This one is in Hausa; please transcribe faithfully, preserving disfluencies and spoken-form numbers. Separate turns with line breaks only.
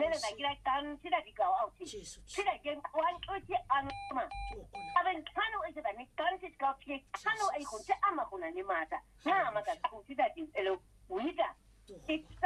Kaya nagkailan sila di kau out. Sila yang kawan uci anu mah. Abang kanu itu kan kan sih kau kek kanu ay kunci ama kuna ni mata. Nah maka aku tidak di elo wida.